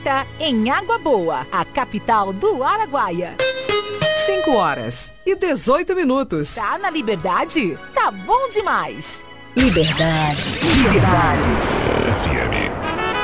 Tá em Água Boa, a capital do Araguaia. 5h18. Tá na Liberdade? Tá bom demais. Liberdade. FM.